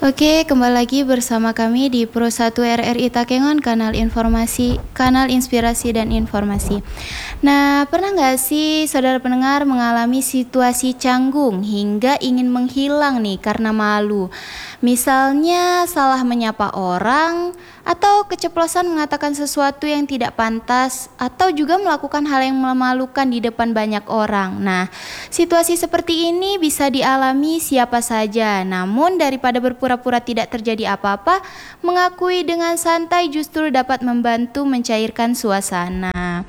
Oke, kembali lagi bersama kami di Pro 1 RRI Takengon, kanal inspirasi dan informasi. Nah, pernah nggak sih saudara pendengar mengalami situasi canggung hingga ingin menghilang nih karena malu? Misalnya salah menyapa orang, atau keceplosan mengatakan sesuatu yang tidak pantas, atau juga melakukan hal yang memalukan di depan banyak orang. Nah, situasi seperti ini bisa dialami siapa saja, namun daripada berpura-pura tidak terjadi apa-apa, mengakui dengan santai justru dapat membantu mencairkan suasana.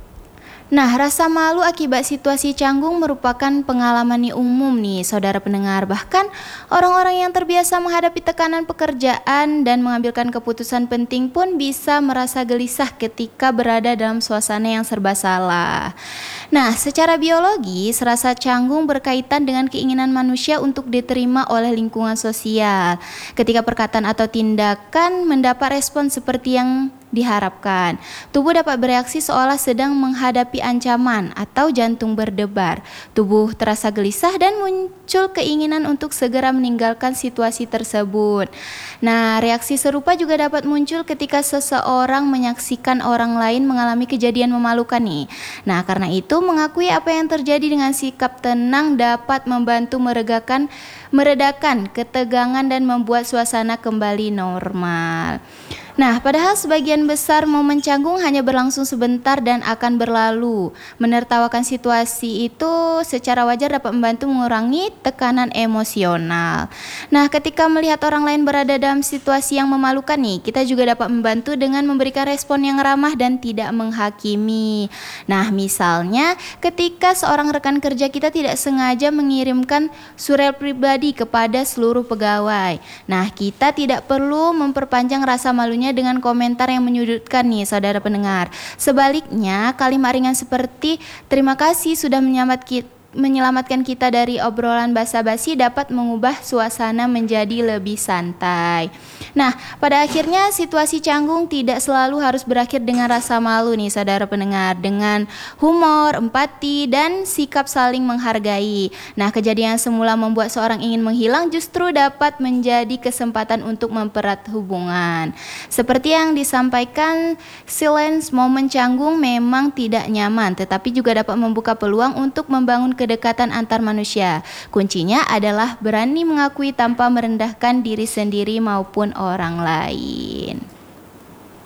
Nah, rasa malu akibat situasi canggung merupakan pengalaman yang umum nih, saudara pendengar. Bahkan orang-orang yang terbiasa menghadapi tekanan pekerjaan dan mengambilkan keputusan penting pun bisa merasa gelisah ketika berada dalam suasana yang serba salah. Nah, secara biologis, rasa canggung berkaitan dengan keinginan manusia untuk diterima oleh lingkungan sosial. Ketika perkataan atau tindakan mendapat respon seperti yang diharapkan, tubuh dapat bereaksi seolah sedang menghadapi ancaman atau jantung berdebar. Tubuh terasa gelisah dan muncul keinginan untuk segera meninggalkan situasi tersebut. Nah, reaksi serupa juga dapat muncul ketika seseorang menyaksikan orang lain mengalami kejadian memalukan nih. Nah, karena itu mengakui apa yang terjadi dengan sikap tenang dapat membantu meredakan ketegangan dan membuat suasana kembali normal. Nah, padahal sebagian besar momen canggung hanya berlangsung sebentar dan akan berlalu. Menertawakan situasi itu secara wajar dapat membantu mengurangi tekanan emosional. Nah, ketika melihat orang lain berada dalam situasi yang memalukan nih, kita juga dapat membantu dengan memberikan respon yang ramah dan tidak menghakimi. Nah, misalnya ketika seorang rekan kerja kita tidak sengaja mengirimkan surel pribadi kepada seluruh pegawai. Nah, kita tidak perlu memperpanjang rasa malunya dengan komentar yang menyudutkan nih, saudara pendengar. Sebaliknya, kalimat ringan seperti terima kasih sudah menyelamatkan kita dari obrolan basa-basi dapat mengubah suasana menjadi lebih santai. Nah, pada akhirnya situasi canggung tidak selalu harus berakhir dengan rasa malu nih, saudara pendengar. Dengan humor, empati, dan sikap saling menghargai. Nah, kejadian yang semula membuat seorang ingin menghilang justru dapat menjadi kesempatan untuk mempererat hubungan. Seperti yang disampaikan, silence momen canggung memang tidak nyaman, tetapi juga dapat membuka peluang untuk membangun kedekatan antar manusia. Kuncinya adalah berani mengakui tanpa merendahkan diri sendiri maupun orang lain.